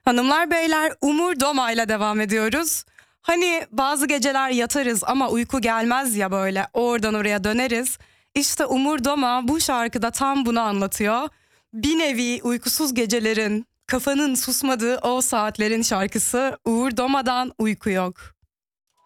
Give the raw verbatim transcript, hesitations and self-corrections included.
Hanımlar beyler, Umur Doma ile devam ediyoruz. Hani bazı geceler yatarız ama uyku gelmez ya, böyle oradan oraya döneriz. İşte Umur Doma bu şarkıda tam bunu anlatıyor. Bir nevi uykusuz gecelerin, kafanın susmadığı o saatlerin şarkısı Uğur Doma'dan Uyku Yok.